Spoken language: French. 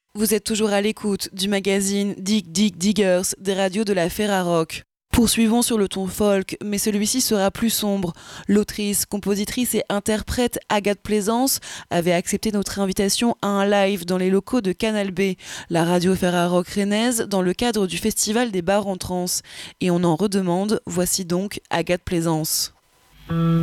Vous êtes toujours à l'écoute du magazine Dig Dig Diggers des radios de la Ferrarock. Poursuivons sur le ton folk, mais celui-ci sera plus sombre. L'autrice, compositrice et interprète Agathe Plaisance avait accepté notre invitation à un live dans les locaux de Canal B, la radio Ferrarock rennaise, dans le cadre du festival des bars en trance. Et on en redemande, voici donc Agathe Plaisance.